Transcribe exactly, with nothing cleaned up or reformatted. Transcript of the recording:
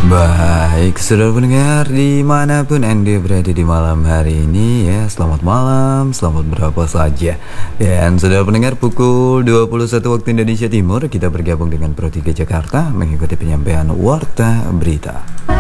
Baik, saudara pendengar dimanapun Anda berada di malam hari ini ya, selamat malam, selamat berapa saja. Dan saudara pendengar, pukul dua puluh satu waktu Indonesia Timur kita bergabung dengan Pro tiga Jakarta mengikuti penyampaian Warta Berita.